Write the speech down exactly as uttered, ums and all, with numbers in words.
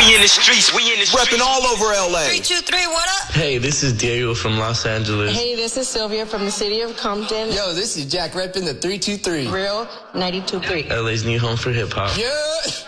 in the streets, we in the streets. Repping all over L A. Three, two, three, what up? Hey, this is Diego from Los Angeles. Hey, this is Sylvia from the city of Compton. Yo, this is Jack repping the three two three. Real ninety-two point three. L A's new home for hip hop. Yeah.